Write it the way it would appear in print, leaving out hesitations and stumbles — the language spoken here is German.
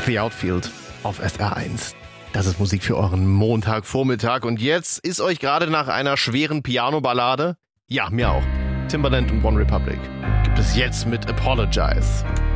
The Outfield auf SR1. Das ist Musik für euren Montagvormittag. Und jetzt ist euch gerade nach einer schweren Piano-Ballade, ja, mir auch, Timbaland und One Republic, gibt es jetzt mit Apologize.